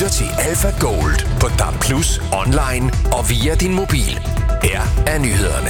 lytter til Alpha Gold på DAB+, online og via din mobil. Her er nyhederne.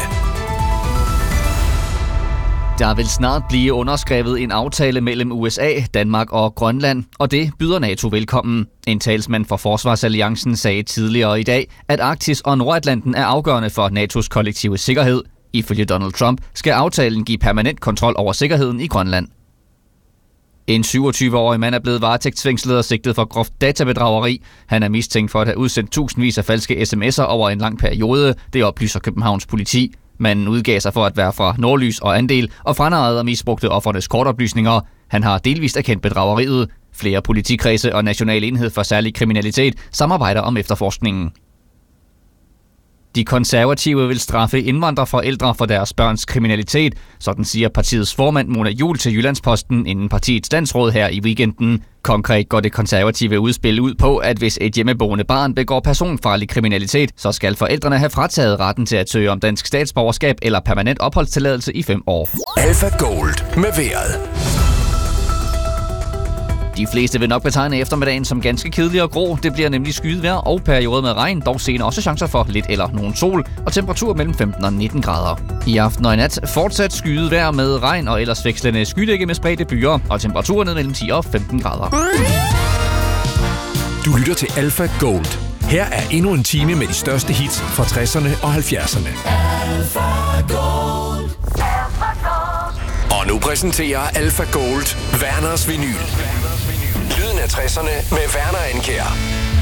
Der vil snart blive underskrevet en aftale mellem USA, Danmark og Grønland, og det byder NATO velkommen. En talsmand for Forsvarsalliancen sagde tidligere i dag, at Arktis og Nordatlanten er afgørende for NATO's kollektive sikkerhed. Ifølge Donald Trump skal aftalen give permanent kontrol over sikkerheden i Grønland. En 27-årig mand er blevet varetægtsfængslet og sigtet for groft databedrageri. Han er mistænkt for at have udsendt tusindvis af falske sms'er over en lang periode, det oplyser Københavns politi. Manden udgav sig for at være fra Nordlys og Andel og franarrede og misbrugte offernes kortoplysninger. Han har delvist erkendt bedrageriet. Flere politikredse og National Enhed for Særlig Kriminalitet samarbejder om efterforskningen. De konservative vil straffe indvandrerforældre for deres børns kriminalitet, sådan siger partiets formand Mona Juul til Jyllandsposten inden partiets landsråd her i weekenden. Konkret går det konservative udspil ud på, at hvis et hjemmeboende barn begår personfarlig kriminalitet, så skal forældrene have frataget retten til at søge om dansk statsborgerskab eller permanent opholdstilladelse i 5 år. Alpha Gold med vejret. De fleste vil nok betegne eftermiddagen som ganske kedelig og grå. Det bliver nemlig skyet og perioder med regn, dog senere også chancer for lidt eller nogen sol, og temperatur mellem 15 og 19 grader. I aften og i nat fortsat skyet vejr med regn og ellers vekslende skydække med spredte byer, og temperaturen ned mellem 10 og 15 grader. Du lytter til Alpha Gold. Her er endnu en time med de største hits fra 60'erne og 70'erne. Alpha Gold. Og nu præsenterer Alpha Gold Werners Vinyl. Lyden af 60'erne med Werner Andkjær.